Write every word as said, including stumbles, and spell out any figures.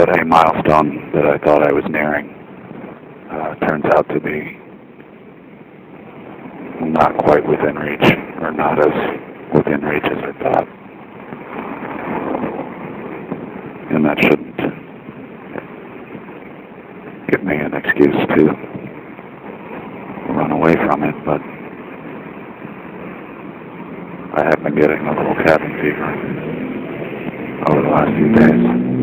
that a milestone that I thought I was nearing uh, turns out to be not quite within reach, or not as within reach as I thought. And that shouldn't give me an excuse to run away from it, but I have been getting a little cabin fever over the last few days.